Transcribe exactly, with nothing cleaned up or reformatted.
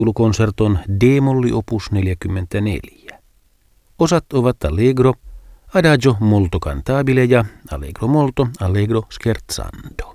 Konserton D-molli opus neljäkymmentäneljä. Osat ovat allegro, adagio molto cantabile ja allegro molto, allegro scherzando.